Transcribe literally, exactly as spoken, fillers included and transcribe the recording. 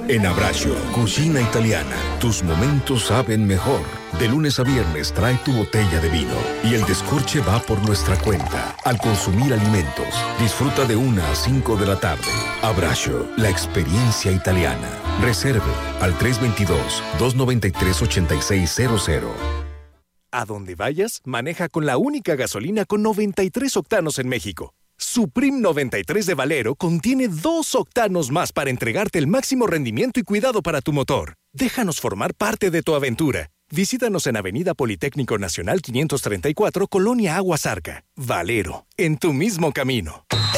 En Abbraccio, cocina italiana, tus momentos saben mejor. De lunes a viernes trae tu botella de vino y el descorche va por nuestra cuenta. Al consumir alimentos, disfruta de una a cinco de la tarde. Abbraccio, la experiencia italiana. Reserve al tres dos dos, dos nueve tres, ocho seis cero cero. A donde vayas, maneja con la única gasolina con noventa y tres octanos en México. Supreme noventa y tres de Valero contiene dos octanos más para entregarte el máximo rendimiento y cuidado para tu motor. Déjanos formar parte de tu aventura. Visítanos en Avenida Politécnico Nacional quinientos treinta y cuatro, Colonia Aguasarca. Valero, en tu mismo camino.